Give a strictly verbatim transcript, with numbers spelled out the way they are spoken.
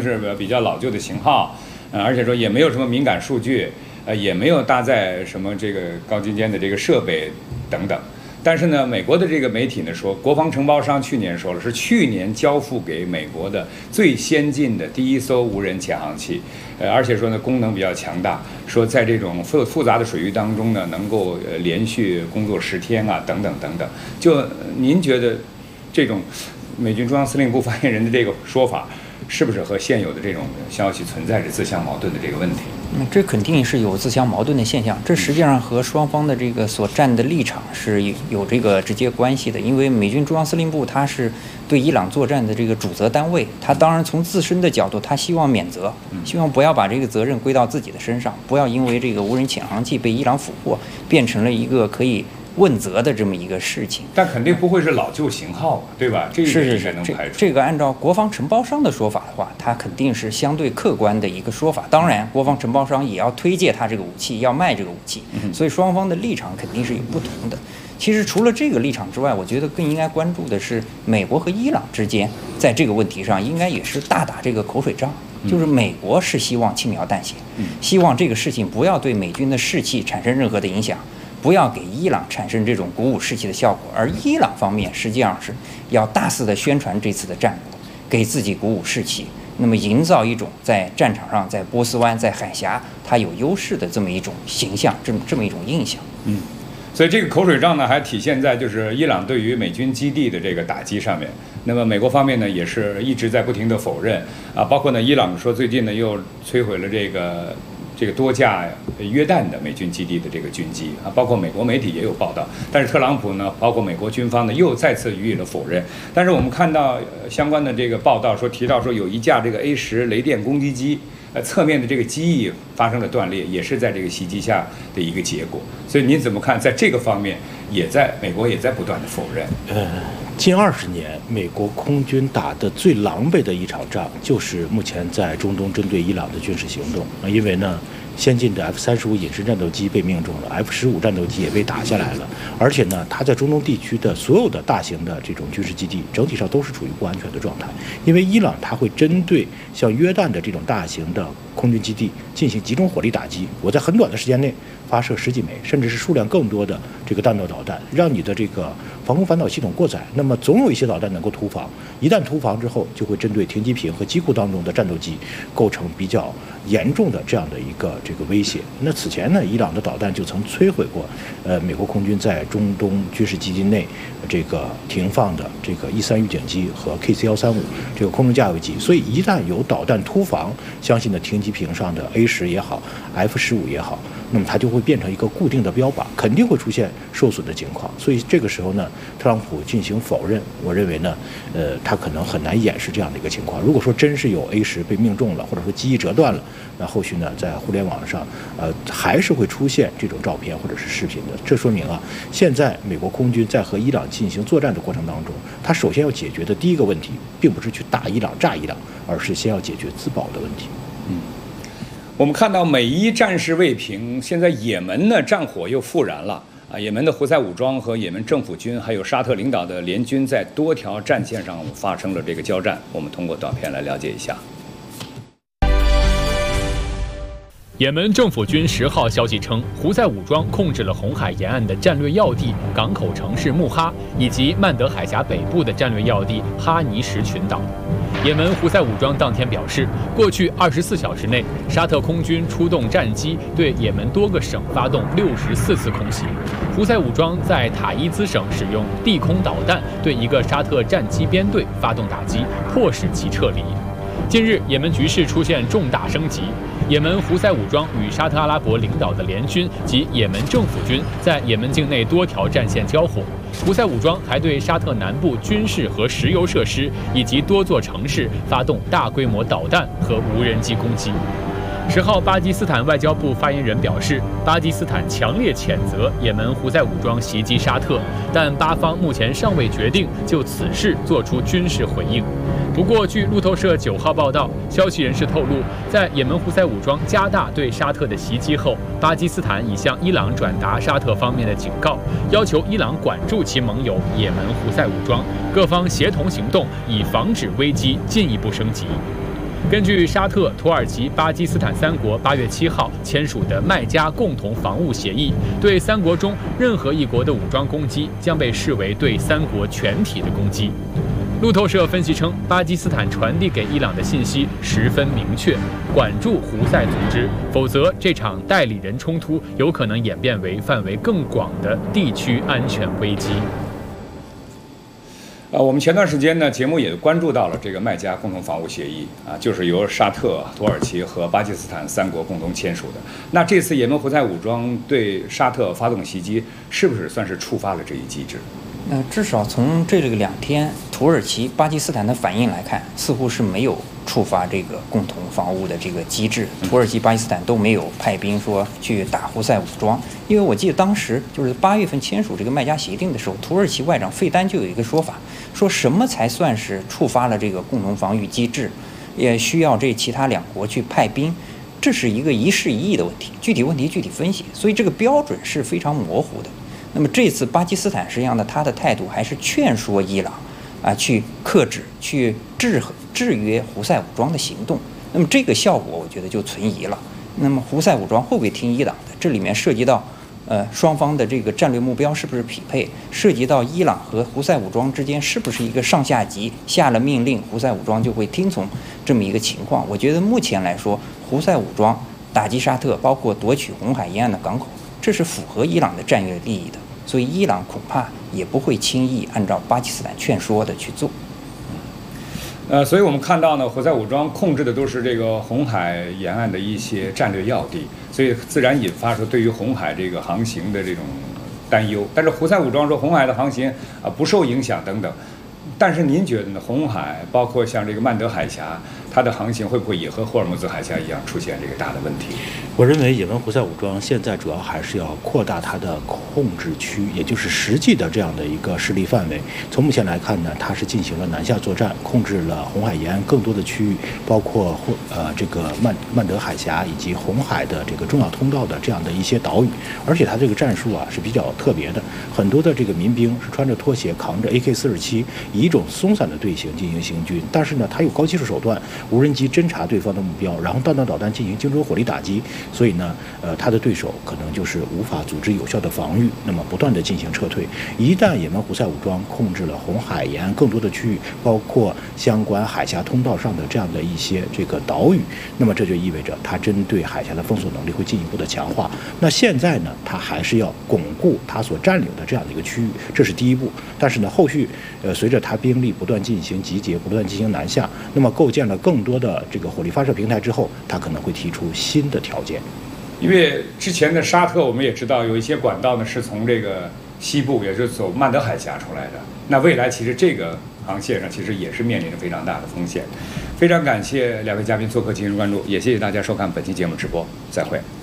是比较老旧的型号，呃，而且说也没有什么敏感数据，呃，也没有搭载什么这个高精尖的这个设备等等。但是呢，美国的这个媒体呢说，国防承包商去年说了，是去年交付给美国的最先进的第一艘无人潜航器，呃，而且说呢功能比较强大，说在这种复复杂的水域当中呢，能够呃连续工作十天啊，等等等等。就您觉得这种美军中央司令部发言人的这个说法，是不是和现有的这种消息存在着自相矛盾的这个问题？ 嗯，这肯定是有自相矛盾的现象。这实际上和双方的这个所站的立场是有这个直接关系的。因为美军中央司令部它是对伊朗作战的这个主责单位，它当然从自身的角度，它希望免责，希望不要把这个责任归到自己的身上，不要因为这个无人潜航器被伊朗俘获，变成了一个可以问责的这么一个事情。 但肯定不会是老旧型号，对吧？这个是是是， 能排除。 这个按照国防承包商的说法的话，它肯定是相对客观的一个说法。当然，国防承包商也要推介他这个武器，要卖这个武器，所以双方的立场肯定是有不同的。其实除了这个立场之外，我觉得更应该关注的是美国和伊朗之间在这个问题上应该也是大打这个口水仗。就是美国是希望轻描淡写，希望这个事情不要对美军的士气产生任何的影响，不要给伊朗产生这种鼓舞士气的效果。而伊朗方面实际上是要大肆的宣传这次的战果，给自己鼓舞士气，那么营造一种在战场上，在波斯湾，在海峡它有优势的这么一种形象，这么这么一种印象。 嗯，所以这个口水仗呢，还体现在就是伊朗对于美军基地的这个打击上面。那么美国方面呢，也是一直在不停的否认啊，包括呢，伊朗说最近呢又摧毁了这个这个多架约旦的美军基地的这个军机啊，包括美国媒体也有报道。但是特朗普呢，包括美国军方呢，又再次予以了否认。但是我们看到相关的这个报道说，提到说有一架这个 A 十雷电攻击机，呃，侧面的这个机翼发生了断裂，也是在这个袭击下的一个结果。所以您怎么看？在这个方面，也在美国也在不断的否认。 呃，近二十年，美国空军打的最狼狈的一场仗，就是目前在中东针对伊朗的军事行动啊，因为呢，先进的 F 三十五隐身战斗机被命中了 ，F 十五战斗机也被打下来了，而且呢，它在中东地区的所有的大型的这种军事基地，整体上都是处于不安全的状态。因为伊朗它会针对像约旦的这种大型的空军基地进行集中火力打击，我在很短的时间内发射十几枚，甚至是数量更多的这个弹道导弹，让你的这个防空反导系统过载。那么总有一些导弹能够突防，一旦突防之后，就会针对停机坪和机库当中的战斗机构成比较严重的这样的一个这个威胁。那此前呢，伊朗的导弹就曾摧毁过，呃，美国空军在中东军事基地内这个停放的这个 E 三预警机和 K C 一三五这个空中加油机。所以一旦有导弹突防，相信呢停机坪上的 A 十也好 ，F 十五也好，那么它就会变成一个固定的标靶，肯定会出现受损的情况。所以这个时候呢，特朗普进行否认，我认为呢，呃，他可能很难掩饰这样的一个情况。如果说真是有 A 十被命中了，或者说机翼折断了，那后续呢，在互联网上，呃，还是会出现这种照片或者是视频的。这说明啊，现在美国空军在和伊朗进行作战的过程当中，他首先要解决的第一个问题，并不是去打伊朗、炸伊朗，而是先要解决自保的问题。 嗯。我们看到美伊战事未平，现在也门呢战火又复燃了啊！也门的胡塞武装和也门政府军，还有沙特领导的联军，在多条战线上发生了这个交战。我们通过短片来了解一下。 也门政府军十号消息称，胡塞武装控制了红海沿岸的战略要地港口城市穆哈，以及曼德海峡北部的战略要地哈尼什群岛。也门胡塞武装当天表示，过去二十四小时内，沙特空军出动战机对也门多个省发动六十四次空袭。胡塞武装在塔伊兹省使用地空导弹对一个沙特战机编队发动打击，迫使其撤离。近日，也门局势出现重大升级。也门胡塞武装与沙特阿拉伯领导的联军及也门政府军在也门境内多条战线交火。胡塞武装还对沙特南部军事和石油设施以及多座城市发动大规模导弹和无人机攻击。十号，巴基斯坦外交部发言人表示，巴基斯坦强烈谴责也门胡塞武装袭击沙特，但巴方目前尚未决定就此事做出军事回应。不过，据路透社九号报道，消息人士透露，在也门胡塞武装加大对沙特的袭击后，巴基斯坦已向伊朗转达沙特方面的警告，要求伊朗管住其盟友也门胡塞武装，各方协同行动，以防止危机进一步升级。 根据沙特、土耳其、巴基斯坦三国八月七号签署的麦加共同防务协议，对三国中任何一国的武装攻击将被视为对三国全体的攻击。路透社分析称，巴基斯坦传递给伊朗的信息十分明确：管住胡塞组织，否则这场代理人冲突有可能演变为范围更广的地区安全危机。 呃，我们前段时间呢，节目也关注到了这个麦加共同防务协议啊，就是由沙特、土耳其和巴基斯坦三国共同签署的。那这次也门胡塞武装对沙特发动袭击，是不是算是触发了这一机制？ 那至少从这个两天土耳其、巴基斯坦的反应来看，似乎是没有触发这个共同防务的这个机制。土耳其、巴基斯坦都没有派兵说去打胡塞武装，因为我记得当时就是八月份签署这个麦加协定的时候，土耳其外长费丹就有一个说法，说什么才算是触发了这个共同防御机制，也需要这其他两国去派兵。这是一个一事一议的问题，具体问题具体分析，所以这个标准是非常模糊的。那么这次巴基斯坦实际上呢，他的态度还是劝说伊朗啊去克制、去制制约胡塞武装的行动。那么这个效果我觉得就存疑了。那么胡塞武装会不会听伊朗的？这里面涉及到呃双方的这个战略目标是不是匹配？涉及到伊朗和胡塞武装之间是不是一个上下级下了命令，胡塞武装就会听从这么一个情况？我觉得目前来说，胡塞武装打击沙特，包括夺取红海沿岸的港口，这是符合伊朗的战略利益的。所以伊朗恐怕也不会轻易按照巴基斯坦劝说的去做。 呃，所以我们看到呢，胡塞武装控制的都是这个红海沿岸的一些战略要地，所以自然引发出对于红海这个航行的这种担忧。但是胡塞武装说红海的航行啊不受影响等等。但是您觉得呢？红海包括像这个曼德海峡，它的航行会不会也和霍尔木兹海峡一样出现这个大的问题？ 我认为也门胡塞武装现在主要还是要扩大它的控制区，也就是实际的这样的一个势力范围。从目前来看呢，它是进行了南下作战，控制了红海沿岸更多的区域，包括呃这个曼曼德海峡以及红海的这个重要通道的这样的一些岛屿。而且它这个战术啊是比较特别的，很多的这个民兵是穿着拖鞋，扛着 A K 四十七，以一种松散的队形进行行军，但是呢，它有高技术手段，无人机侦察对方的目标，然后弹道导弹进行精准火力打击，所以呢，呃，他的对手可能就是无法组织有效的防御，那么不断的进行撤退。一旦也门胡塞武装控制了红海沿岸更多的区域，包括相关海峡通道上的这样的一些这个岛屿，那么这就意味着它针对海峡的封锁能力会进一步的强化。那现在呢，它还是要巩固它所占领的这样的一个区域，这是第一步。但是呢，后续呃随着它兵力不断进行集结，不断进行南下，那么构建了更多的这个火力发射平台之后，它可能会提出新的条件。 因为之前的沙特我们也知道有一些管道呢是从这个西部，也就是走曼德海峡出来的。那未来其实这个航线上其实也是面临着非常大的风险。非常感谢两位嘉宾做客今日关注，也谢谢大家收看本期节目直播，再会。